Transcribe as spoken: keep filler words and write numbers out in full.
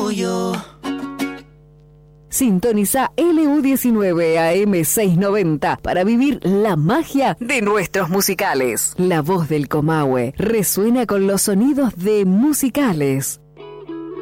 tuyo. Sintoniza L U diecinueve A M seiscientos noventa para vivir la magia de nuestros musicales. La voz del Comahue resuena con los sonidos de Musicales.